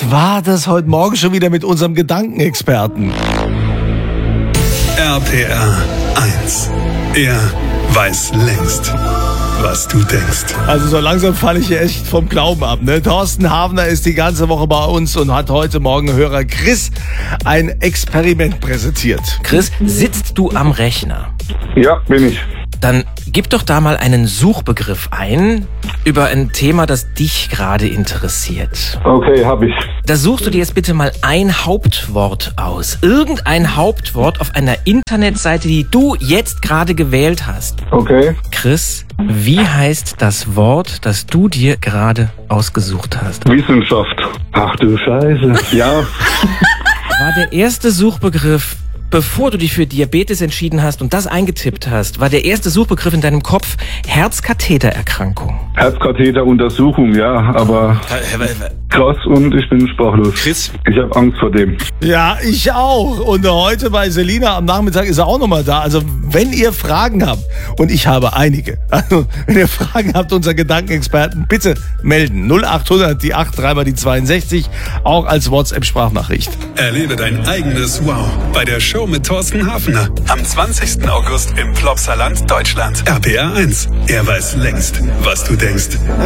Was war das heute Morgen schon wieder mit unserem Gedankenexperten? RPR 1. Er weiß längst, was du denkst. Also so langsam falle ich hier echt vom Glauben ab. Ne? Thorsten Havner ist die ganze Woche bei uns und hat heute Morgen Hörer Chris ein Experiment präsentiert. Chris, sitzt du am Rechner? Ja, bin ich. Dann gib doch da mal einen Suchbegriff ein über ein Thema, das dich gerade interessiert. Okay, hab ich. Da suchst du dir jetzt bitte mal ein Hauptwort aus. Irgendein Hauptwort auf einer Internetseite, die du jetzt gerade gewählt hast. Okay. Chris, wie heißt das Wort, das du dir gerade ausgesucht hast? Wissenschaft. Ach du Scheiße. Ja. War der erste Suchbegriff, bevor du dich für Diabetes entschieden hast und das eingetippt hast, war der erste Suchbegriff in deinem Kopf Herzkathetererkrankung? Herzkatheteruntersuchung, ja, aber krass und ich bin sprachlos. Chris? Ich habe Angst vor dem. Ja, ich auch. Und heute bei Selina am Nachmittag ist er auch nochmal da. Also wenn ihr Fragen habt, und ich habe einige, also wenn ihr Fragen habt, unser Gedankenexperten, bitte melden. 0800 die 8 3 mal die 62, auch als WhatsApp-Sprachnachricht. Erlebe dein eigenes Wow bei der Show mit Thorsten Havner. Am 20. August im Plopsaland, Deutschland. RPR 1. Er weiß längst, was du denkst.